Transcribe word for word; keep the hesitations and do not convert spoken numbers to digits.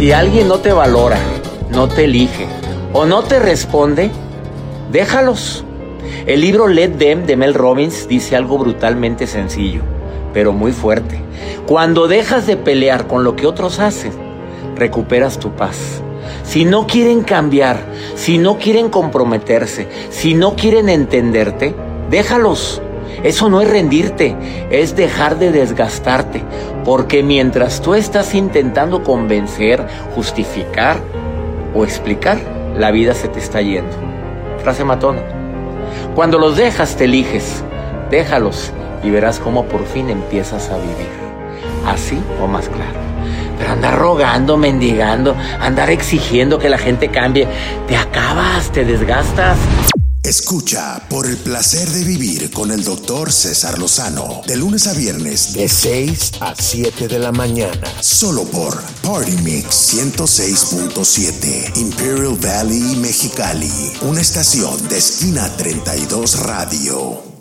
Si alguien no te valora, no te elige o no te responde, déjalos. El libro Let Them de Mel Robbins dice algo brutalmente sencillo, pero muy fuerte. Cuando dejas de pelear con lo que otros hacen, recuperas tu paz. Si no quieren cambiar, si no quieren comprometerse, si no quieren entenderte, déjalos. Eso no es rendirte, es dejar de desgastarte, porque mientras tú estás intentando convencer, justificar o explicar, la vida se te está yendo. Frase matona. Cuando los dejas, te eliges. Déjalos y verás cómo por fin empiezas a vivir. Así o más claro. Pero andar rogando, mendigando, andar exigiendo que la gente cambie, te acabas, te desgastas. Escucha Por el Placer de Vivir con el doctor César Lozano, de lunes a viernes, de seis a siete de la mañana, solo por Party Mix ciento seis punto siete, Imperial Valley, Mexicali, una estación de Esquina treinta y dos Radio.